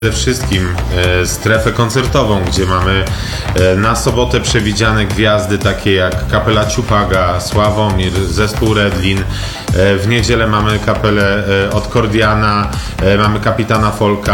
Przede wszystkim strefę koncertową, gdzie mamy na sobotę przewidziane gwiazdy takie jak kapela Ciupaga, Sławomir, zespół Redlin. W niedzielę mamy kapelę od Kordiana, mamy Kapitana Folka.